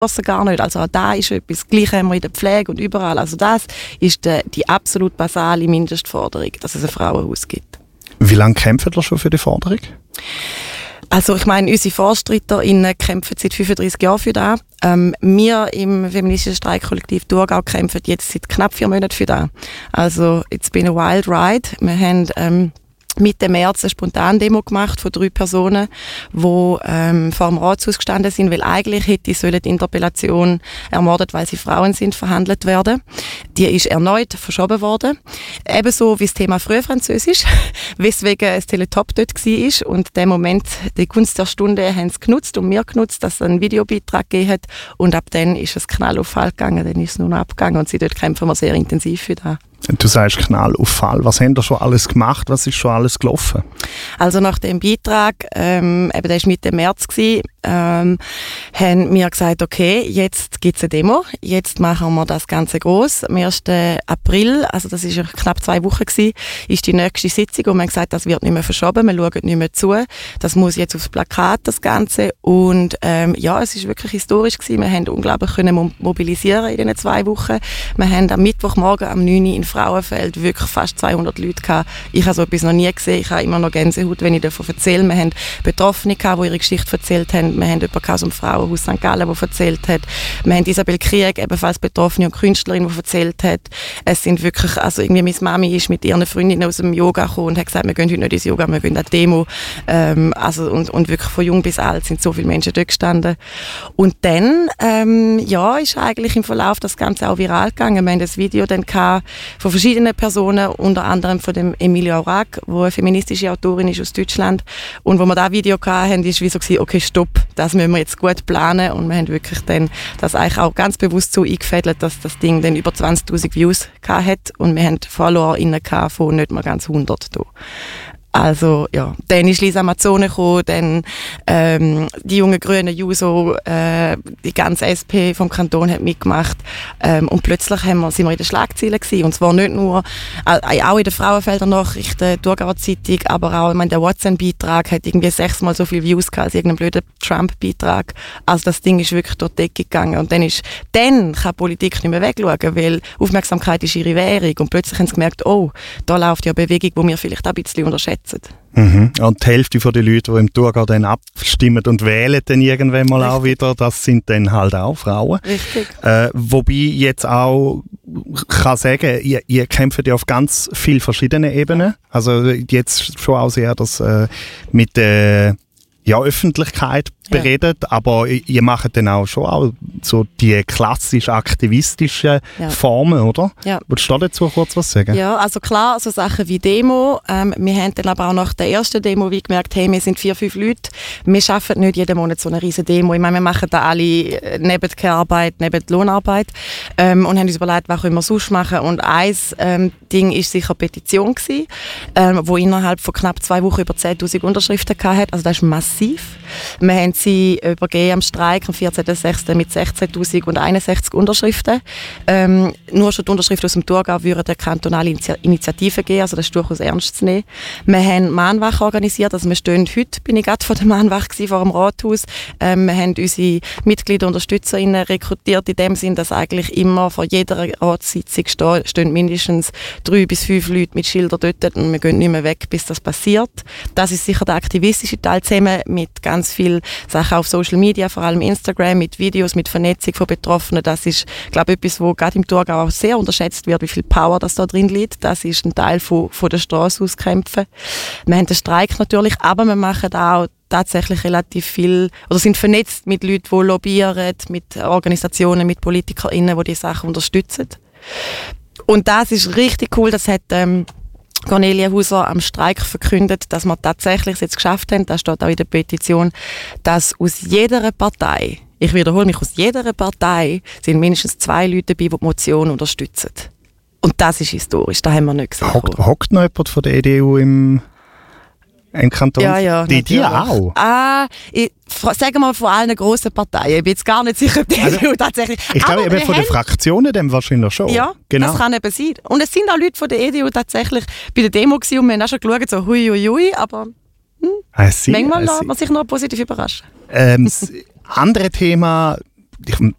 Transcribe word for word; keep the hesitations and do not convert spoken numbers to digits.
gar nicht. Also auch da ist etwas, gleich haben wir in der Pflege und überall. Also das ist die, die absolut basale Mindestforderung, dass es ein Frauenhaus gibt. Wie lange kämpfen ihr schon für die Forderung? Also ich meine, unsere VorstreiterInnen kämpfen seit fünfunddreissig Jahren für das. Ähm, wir im feministischen Streikkollektiv Thurgau kämpfen jetzt seit knapp vier Monaten für das. Also it's been a wild ride. Wir haben ähm, Mitte März eine Spontandemo gemacht von drei Personen, die ähm, vor dem Ratshaus gestanden sind, weil eigentlich hätte sollen die Interpellation ermordet, weil sie Frauen sind, verhandelt werden. Die ist erneut verschoben worden. Ebenso wie das Thema Frühfranzösisch, weswegen es Teletop dort war. Und den Moment, die Gunst der Stunde, haben sie genutzt und wir genutzt, dass es einen Videobeitrag gegeben hat. Und ab dann ist es knall auf Fall gegangen, dann ist es nur noch abgegangen und sie dort kämpfen wir sehr intensiv für das. Du sagst Knall auf Fall. Was haben ihr schon alles gemacht? Was ist schon alles gelaufen? Also nach dem Beitrag, ähm, eben der war Mitte März, gewesen, ähm, haben wir gesagt, okay, jetzt gibt es eine Demo, jetzt machen wir das Ganze gross. Am ersten April, also das war knapp zwei Wochen, gewesen, ist die nächste Sitzung und wir haben gesagt, das wird nicht mehr verschoben, wir schauen nicht mehr zu. Das muss jetzt aufs Plakat, das Ganze. Und ähm, ja, es ist wirklich historisch gewesen. Wir haben unglaublich können mobilisieren in diesen zwei Wochen. Wir haben am Mittwochmorgen am neun Uhr in Frauenfeld wirklich fast zweihundert Leute gehabt. Ich habe so etwas noch nie gesehen. Ich habe immer noch Gänsehaut, wenn ich davon erzähle. Wir haben Betroffene gehabt, die ihre Geschichte erzählt haben. Wir haben jemanden aus dem Frauenhaus Sankt Gallen, der erzählt hat. Wir haben Isabel Krieg, ebenfalls Betroffene und Künstlerin, die erzählt hat. Es sind wirklich, also irgendwie meine Mami ist mit ihren Freundinnen aus dem Yoga gekommen und hat gesagt, wir gehen heute nicht ins Yoga, wir gehen an die Demo. Ähm, also, und, und wirklich von jung bis alt sind so viele Menschen dort gestanden. Und dann, ähm, ja, ist eigentlich im Verlauf das Ganze auch viral gegangen. Wir haben das Video dann gehabt von verschiedenen Personen, unter anderem von dem Emilia Aurag, die eine feministische Autorin ist aus Deutschland. Und wo wir das Video hatten, ist wie so gewesen, okay, stopp, das müssen wir jetzt gut planen. Und wir haben wirklich dann das eigentlich auch ganz bewusst so eingefädelt, dass das Ding dann über zwanzigtausend Views hat. Und wir haben FollowerInnen von nicht mal ganz hundert da. Also, ja. Dann ist Lisa Mazzone gekommen, dann, ähm, die jungen Grünen, Juso, äh, die ganze S P vom Kanton hat mitgemacht. Ähm, und plötzlich haben wir, sind wir in den Schlagzeilen gewesen. Und zwar nicht nur, äh, auch in den Frauenfelder Nachrichten, Thurgauer Zeitung, aber auch, ich meine, der WhatsApp-Beitrag hat irgendwie sechsmal so viele Views gehabt als irgendein blöder Trump-Beitrag. Also, das Ding ist wirklich durch die Decke gegangen. Und dann ist, dann kann Politik nicht mehr wegschauen, weil Aufmerksamkeit ist ihre Währung. Und plötzlich haben sie gemerkt, oh, da läuft ja eine Bewegung, die wir vielleicht auch ein bisschen unterschätzen. Mhm. Und die Hälfte der Leute, die im Thurgau dann abstimmen und wählen dann irgendwann mal Richtig. Auch wieder, das sind dann halt auch Frauen. Richtig. Äh, wobei jetzt auch kann sagen, ihr, ihr kämpft ja auf ganz vielen verschiedenen Ebenen. Also jetzt schon auch sehr das äh, mit der ja, Öffentlichkeit beredet, ja. Aber ihr macht dann auch schon auch so die klassisch aktivistischen ja. Formen, oder? Ja. Willst du dazu kurz was sagen? Ja, also klar, so Sachen wie Demo. Ähm, wir haben dann aber auch nach der ersten Demo wie gemerkt, hey, wir sind vier, fünf Leute, wir schaffen nicht jeden Monat so eine riesen Demo. Ich meine, wir machen da alle neben der Care-Arbeit, neben der Lohnarbeit ähm, und haben uns überlegt, was können wir sonst machen. Und ein ähm, Ding war sicher eine Petition gewesen, ähm, wo innerhalb von knapp zwei Wochen über zehntausend Unterschriften hatte. Also das ist massiv. Wir haben sie übergeben am Streik am vierzehnten sechsten mit sechzehntausendeinundsechzig Unterschriften. Ähm, nur schon die Unterschriften aus dem Thurgau würden eine kantonale Initiative geben, also das ist durchaus ernst zu nehmen. Wir haben Mahnwache organisiert, also wir stehen heute, bin ich gerade vor der Mahnwache gewesen, vor dem Rathaus. Ähm, wir haben unsere Mitglieder, UnterstützerInnen rekrutiert in dem Sinn, dass eigentlich immer vor jeder Ratssitzung stehen, stehen mindestens drei bis fünf Leute mit Schildern dort und wir gehen nicht mehr weg, bis das passiert. Das ist sicher der aktivistische Teil zusammen mit ganz vielen Sachen auf Social Media, vor allem Instagram, mit Videos, mit Vernetzung von Betroffenen. Das ist, glaube ich, etwas, wo gerade im Thurgau auch sehr unterschätzt wird, wie viel Power das da drin liegt. Das ist ein Teil von, von der Straße aus kämpfen. Wir haben den Streik natürlich, aber wir machen auch tatsächlich relativ viel, oder sind vernetzt mit Leuten, die lobbyieren, mit Organisationen, mit PolitikerInnen, die diese Sachen unterstützen. Und das ist richtig cool, das hat ähm, Cornelia Hauser am Streik verkündet, dass wir tatsächlich es jetzt geschafft haben, das steht auch in der Petition, dass aus jeder Partei, ich wiederhole mich, aus jeder Partei sind mindestens zwei Leute dabei, die die Motion unterstützen. Und das ist historisch, das haben wir nicht gesehen. Hockt, hockt noch jemand von der E D U im, im Kanton? Ja, ja. Die, die auch? Ah, ich, sagen wir mal von allen grossen Parteien. Ich bin jetzt gar nicht sicher, ob die also, E D U tatsächlich... Ich glaube, eben von den Fraktionen dann wahrscheinlich schon. Ja, genau. Das kann eben sein. Und es sind auch Leute von der E D U tatsächlich bei der Demo gewesen und wir haben auch schon geschaut, so hui, hui, hui, aber hm, see, manchmal lässt man sich noch positiv überraschen. Ähm, das andere Thema, ich